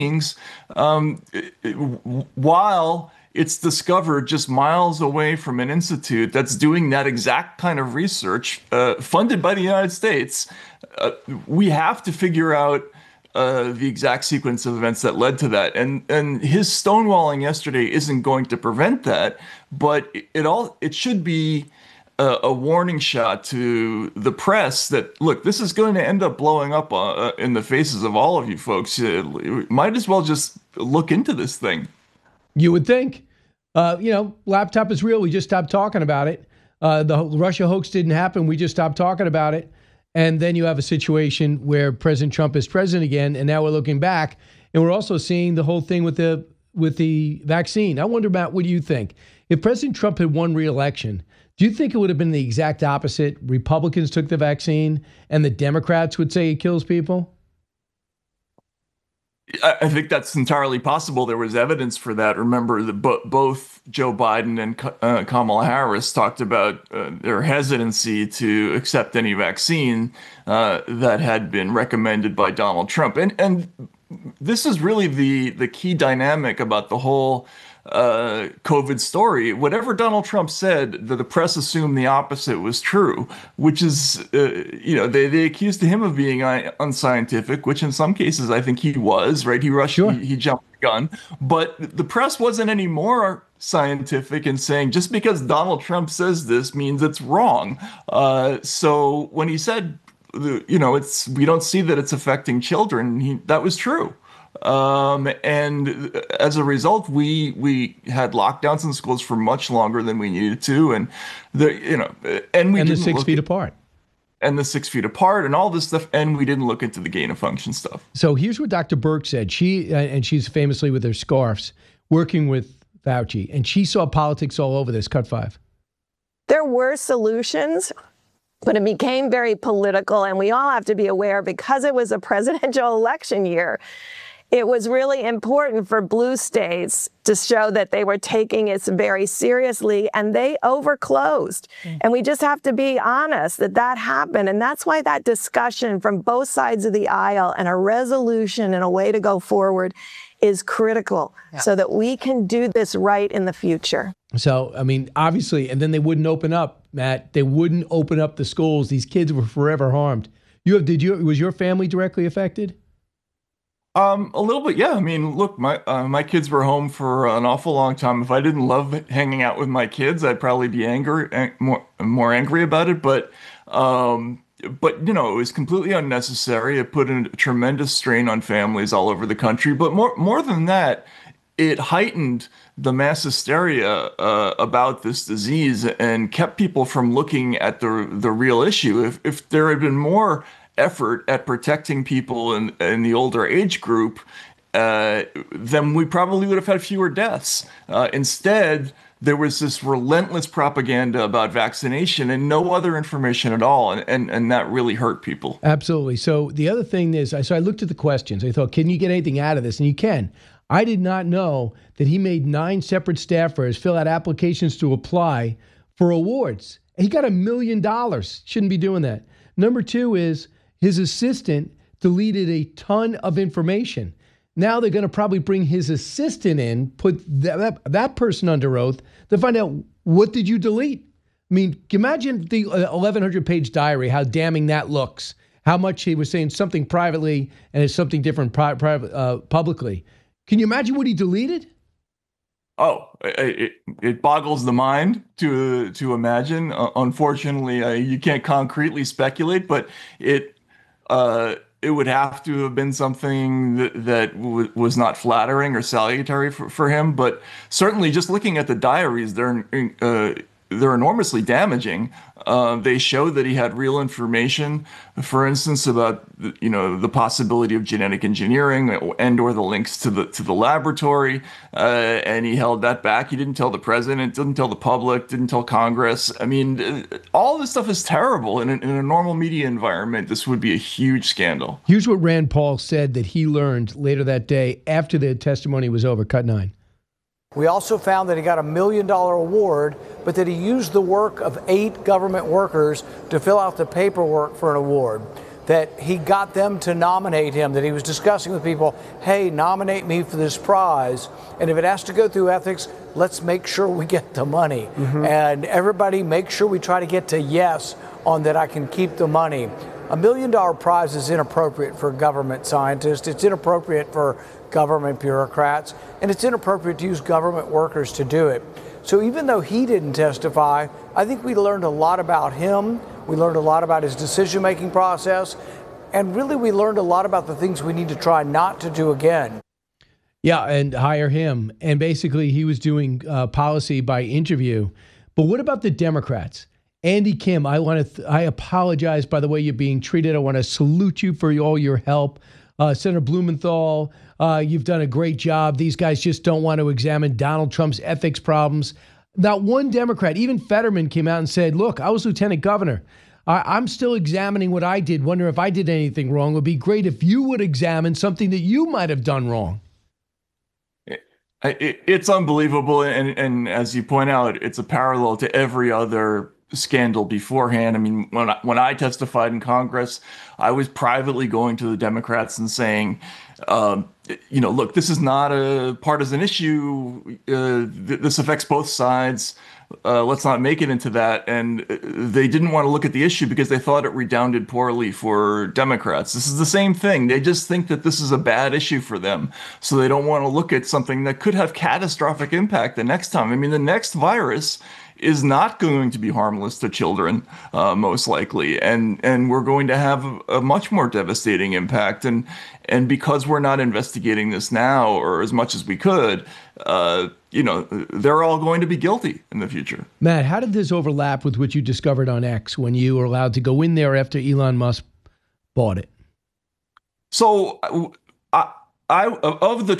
beings, um, while it's discovered just miles away from an institute that's doing that exact kind of research, funded by the United States. Uh, we have to figure out the exact sequence of events that led to that. And his stonewalling yesterday isn't going to prevent that, but it should be a warning shot to the press that, look, this is going to end up blowing up in the faces of all of you folks. Might as well just look into this thing. You would think. Laptop is real. We just stopped talking about it. The Russia hoax didn't happen. We just stopped talking about it. And then you have a situation where President Trump is president again, and now we're looking back, and we're also seeing the whole thing with the vaccine. I wonder, Matt, what do you think? If President Trump had won re-election, do you think it would have been the exact opposite? Republicans took the vaccine, and the Democrats would say it kills people? I think that's entirely possible. There was evidence for that. Remember that both Joe Biden and Kamala Harris talked about their hesitancy to accept any vaccine that had been recommended by Donald Trump. And this is really the key dynamic about the whole COVID story. Whatever Donald Trump said, the press assumed the opposite was true, which is, they accused him of being unscientific, which in some cases I think he was, right? Sure. He jumped the gun, but the press wasn't any more scientific in saying just because Donald Trump says this means it's wrong. So when he said, we don't see that it's affecting children, that was true. And as a result, we had lockdowns in schools for much longer than we needed to, and the 6 feet apart, and the 6 feet apart, and all this stuff, and we didn't look into the gain of function stuff. So here's what Dr. Burke said. She's famously with her scarves working with Fauci, and she saw politics all over this. Cut 5. There were solutions, but it became very political, and we all have to be aware because it was a presidential election year. It was really important for blue states to show that they were taking it very seriously, and they overclosed. And we just have to be honest that happened. And that's why that discussion from both sides of the aisle and a resolution and a way to go forward is critical so that we can do this right in the future. So, I mean, obviously, and then they wouldn't open up, Matt. They wouldn't open up the schools. These kids were forever harmed. Was your family directly affected? A little bit, yeah. I mean, look, my kids were home for an awful long time. If I didn't love hanging out with my kids, I'd probably be more angry about it. But it was completely unnecessary. It put a tremendous strain on families all over the country. But more than that, it heightened the mass hysteria about this disease and kept people from looking at the real issue. If there had been more effort at protecting people in the older age group, then we probably would have had fewer deaths. Instead, there was this relentless propaganda about vaccination and no other information at all, and that really hurt people. Absolutely. So the other thing is, I looked at the questions. I thought, can you get anything out of this? And you can. I did not know that he made 9 separate staffers fill out applications to apply for awards. He got $1 million. Shouldn't be doing that. Number 2 is, his assistant deleted a ton of information. Now they're going to probably bring his assistant in, put that person under oath to find out, what did you delete? I mean, imagine the 1,100-page diary, how damning that looks. How much he was saying something privately and it's something different publicly. Can you imagine what he deleted? Oh, it boggles the mind to imagine. Unfortunately, you can't concretely speculate, but it would have to have been something that was not flattering or salutary for him. But certainly, just looking at the diaries, they're enormously damaging. They show that he had real information, for instance, about the possibility of genetic engineering and/or the links to the laboratory, and he held that back. He didn't tell the president, didn't tell the public, didn't tell Congress. I mean, all this stuff is terrible. In a normal media environment, this would be a huge scandal. Here's what Rand Paul said that he learned later that day after the testimony was over. Cut 9. We also found that he got $1 million award, but that he used the work of 8 government workers to fill out the paperwork for an award. that he got them to nominate him, that he was discussing with people, hey, nominate me for this prize. And if it has to go through ethics, let's make sure we get the money. And everybody make sure we try to get to yes on that I can keep the money. $1 million prize is inappropriate for government scientists. It's inappropriate for government bureaucrats, and it's inappropriate to use government workers to do it. So even though he didn't testify, I think we learned a lot about him. We learned a lot about his decision-making process, and really we learned a lot about the things we need to try not to do again. Yeah, and hire him. And basically he was doing policy by interview. But what about the Democrats? Andy Kim, I apologize by the way you're being treated. I want to salute you for all your help. Senator Blumenthal, you've done a great job. These guys just don't want to examine Donald Trump's ethics problems. Not one Democrat, even Fetterman, came out and said, look, I was lieutenant governor. I'm still examining what I did, wonder if I did anything wrong. It would be great if you would examine something that you might have done wrong. It's unbelievable. And as you point out, it's a parallel to every other scandal beforehand. I mean, when I testified in Congress, I was privately going to the Democrats and saying, look, this is not a partisan issue. This affects both sides. Let's not make it into that. And they didn't want to look at the issue because they thought it redounded poorly for Democrats. This is the same thing. They just think that this is a bad issue for them. So they don't want to look at something that could have catastrophic impact the next time. I mean, the next virus is not going to be harmless to children, most likely, and we're going to have a much more devastating impact. And because we're not investigating this now, or as much as we could, they're all going to be guilty in the future. Matt, how did this overlap with what you discovered on X when you were allowed to go in there after Elon Musk bought it? So, of the